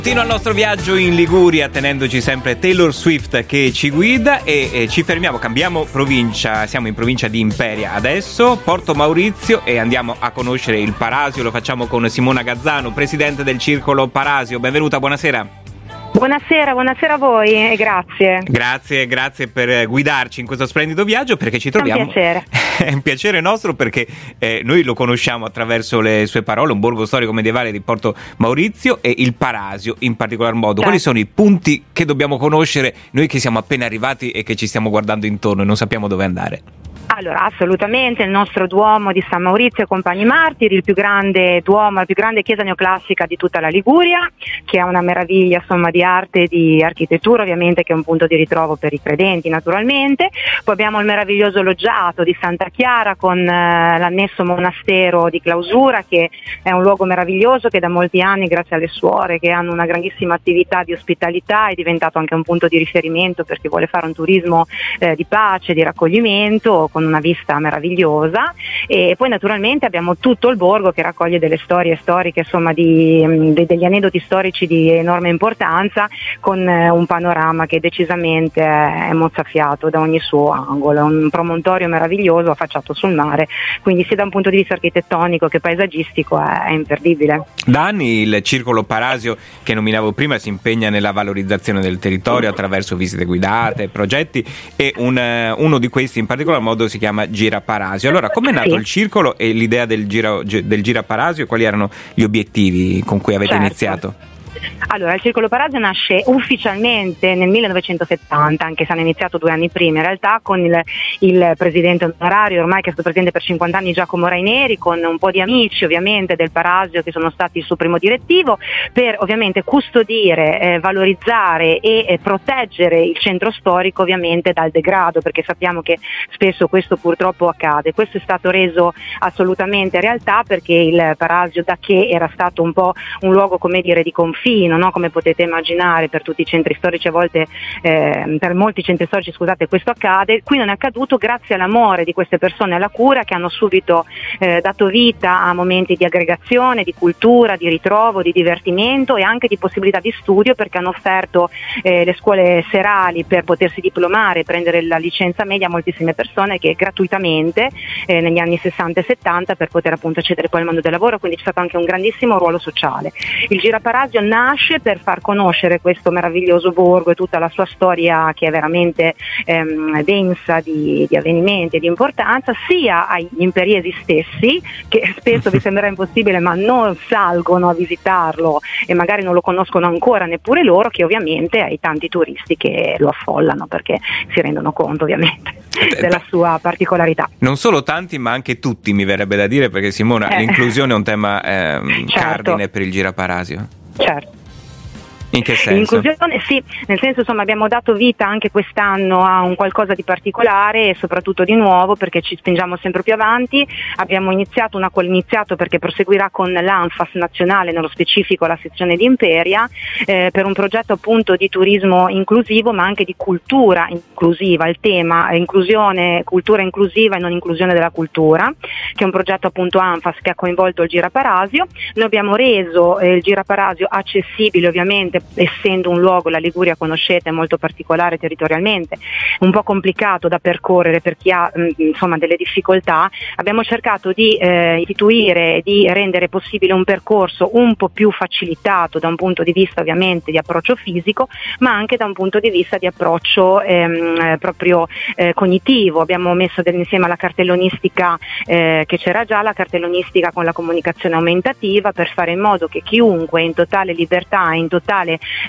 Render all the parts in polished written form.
Fino al nostro viaggio in Liguria, tenendoci sempre Taylor Swift che ci guida e ci fermiamo, cambiamo provincia, siamo in provincia di Imperia adesso, Porto Maurizio, e andiamo a conoscere il Parasio. Lo facciamo con Simona Gazzano, presidente del Circolo Parasio. Benvenuta, buonasera. Buonasera a voi e grazie. Grazie per guidarci in questo splendido viaggio, perché ci troviamo. È un piacere. È un piacere nostro, perché noi lo conosciamo attraverso le sue parole, un borgo storico medievale di Porto Maurizio e il Parasio in particolar modo. Quali sono i punti che dobbiamo conoscere noi che siamo appena arrivati e che ci stiamo guardando intorno e non sappiamo dove andare? Allora, assolutamente il nostro Duomo di San Maurizio e Compagni Martiri, il più grande Duomo, la più grande chiesa neoclassica di tutta la Liguria, che è una meraviglia insomma di arte e di architettura, ovviamente, che è un punto di ritrovo per i credenti naturalmente. Poi abbiamo il meraviglioso loggiato di Santa Chiara con l'annesso monastero di clausura, che è un luogo meraviglioso che da molti anni, grazie alle suore che hanno una grandissima attività di ospitalità, è diventato anche un punto di riferimento per chi vuole fare un turismo di pace, di raccoglimento, con una vista meravigliosa. E poi naturalmente abbiamo tutto il borgo che raccoglie delle storie storiche, insomma degli aneddoti storici di enorme importanza, con un panorama che decisamente è mozzafiato da ogni suo angolo, un promontorio meraviglioso affacciato sul mare, quindi sia da un punto di vista architettonico che paesaggistico è imperdibile. Da anni il Circolo Parasio, che nominavo prima, si impegna nella valorizzazione del territorio attraverso visite guidate, progetti, e uno di questi in particolar modo si chiama Gira Parasio. Allora, com'è nato il circolo e l'idea del Gira Parasio? Quali erano gli obiettivi con cui avete iniziato? Allora, il Circolo Parasio nasce ufficialmente nel 1970, anche se hanno iniziato 2 anni prima in realtà, con il presidente onorario, ormai che è stato presidente per 50 anni, Giacomo Raineri, con un po' di amici ovviamente del Parasio che sono stati il suo primo direttivo, per ovviamente custodire, valorizzare e proteggere il centro storico ovviamente dal degrado, perché sappiamo che spesso questo purtroppo accade. Questo è stato reso assolutamente realtà perché il Parasio, da che era stato un po' un luogo, come dire, di confino, no? Come potete immaginare, per tutti i centri storici, a volte per molti centri storici, scusate, questo accade. Qui non è accaduto grazie all'amore di queste persone, alla cura, che hanno subito dato vita a momenti di aggregazione, di cultura, di ritrovo, di divertimento e anche di possibilità di studio, perché hanno offerto le scuole serali per potersi diplomare e prendere la licenza media a moltissime persone, che gratuitamente negli anni 60 e 70, per poter appunto accedere poi al mondo del lavoro. Quindi c'è stato anche un grandissimo ruolo sociale. Il Gira Parasio nasce per far conoscere questo meraviglioso borgo e tutta la sua storia, che è veramente densa di avvenimenti e di importanza, sia agli imperiesi stessi, che spesso vi sembrerà impossibile ma non salgono a visitarlo e magari non lo conoscono ancora neppure loro, che ovviamente ai tanti turisti che lo affollano, perché si rendono conto ovviamente della sua particolarità. Non solo tanti, ma anche tutti, mi verrebbe da dire, perché Simona, l'inclusione è un tema cardine per il Gira Parasio. Certo. In che senso? L'inclusione, sì, nel senso, insomma, abbiamo dato vita anche quest'anno a un qualcosa di particolare e soprattutto di nuovo, perché ci spingiamo sempre più avanti. Abbiamo iniziato perché proseguirà con l'ANFAS nazionale, nello specifico la sezione di Imperia, per un progetto appunto di turismo inclusivo, ma anche di cultura inclusiva. Il tema è inclusione, cultura inclusiva e non inclusione della cultura, che è un progetto appunto ANFAS che ha coinvolto il Gira Parasio. Noi abbiamo reso il Gira Parasio accessibile, ovviamente, essendo un luogo, la Liguria conoscete, molto particolare territorialmente, un po' complicato da percorrere per chi ha insomma delle difficoltà. Abbiamo cercato di istituire, di rendere possibile un percorso un po' più facilitato da un punto di vista ovviamente di approccio fisico, ma anche da un punto di vista di approccio proprio cognitivo. Abbiamo messo insieme alla cartellonistica che c'era già, la cartellonistica con la comunicazione aumentativa, per fare in modo che chiunque, in totale libertà, in totale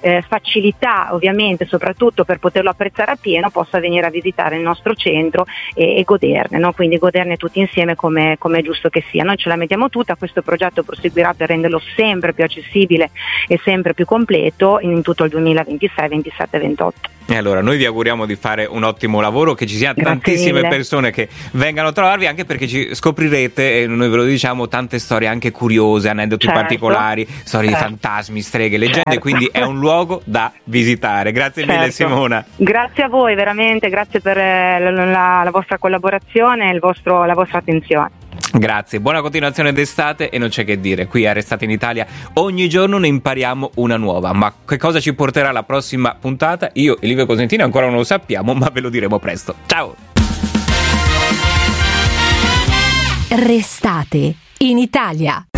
facilità, ovviamente soprattutto per poterlo apprezzare appieno, possa venire a visitare il nostro centro e goderne, no? Quindi goderne tutti insieme come è giusto che sia. Noi ce la mettiamo tutta, questo progetto proseguirà per renderlo sempre più accessibile e sempre più completo in tutto il 2026, 27 e 28. E allora noi vi auguriamo di fare un ottimo lavoro, che ci siano tantissime persone che vengano a trovarvi, anche perché ci scoprirete, e noi ve lo diciamo, tante storie anche curiose, aneddoti particolari, storie di fantasmi, streghe, leggende, quindi è un luogo da visitare. Grazie mille Simona. Grazie a voi, veramente, grazie per la vostra collaborazione e la vostra attenzione. Grazie, buona continuazione d'estate e non c'è che dire, qui a Restate in Italia ogni giorno ne impariamo una nuova, ma che cosa ci porterà la prossima puntata? Io e Livio Cosentino ancora non lo sappiamo, ma ve lo diremo presto. Ciao! Restate in Italia.